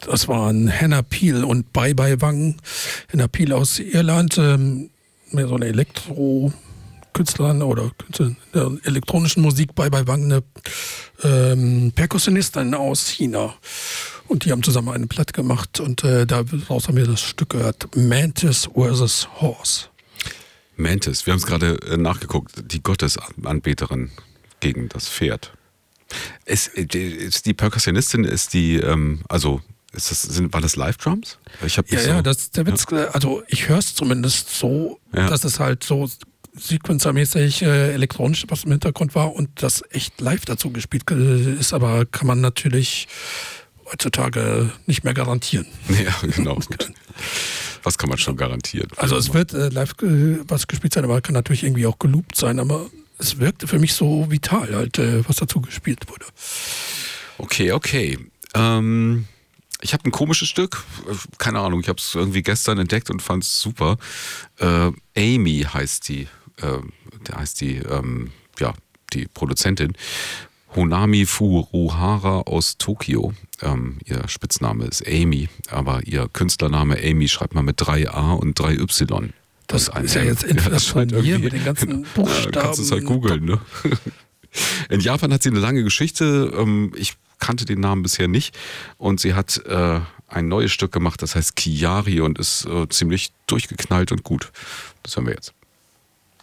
Das waren Hannah Peel und Bye Bye Wang. Hannah Peel aus Irland, mehr so eine Elektro-Künstlerin oder Künstlerin der elektronischen Musik. Bye Bye Wang, eine Perkussionistin aus China. Und die haben zusammen eine Platte gemacht und daraus haben wir das Stück gehört. Mantis vs. Horse. Mantis, wir haben es gerade nachgeguckt, die Gottesanbeterin gegen das Pferd. Ist die Perkussionistin, war das Live-Drums? Der Witz, also ich höre es zumindest so, dass es halt so sequencermäßig elektronisch was im Hintergrund war und das echt live dazu gespielt ist, aber kann man natürlich heutzutage nicht mehr garantieren. Ja, genau. Was kann man schon garantieren? Also es wird live was gespielt sein, aber kann natürlich irgendwie auch geloopt sein, aber es wirkte für mich so vital, halt, was dazu gespielt wurde. Okay. Ich habe ein komisches Stück, keine Ahnung, ich habe es irgendwie gestern entdeckt und fand es super. Amy heißt die Produzentin. Honami Furuhara aus Tokio. Ihr Spitzname ist Amy, aber ihr Künstlername Amy schreibt man mit 3 A und 3 Y. Das ist ja jetzt etwas von mir mit den ganzen Buchstaben. Kannst du es halt googeln, ne? In Japan hat sie eine lange Geschichte. Ich kannte den Namen bisher nicht. Und sie hat ein neues Stück gemacht, das heißt Kiyari und ist ziemlich durchgeknallt und gut. Das hören wir jetzt.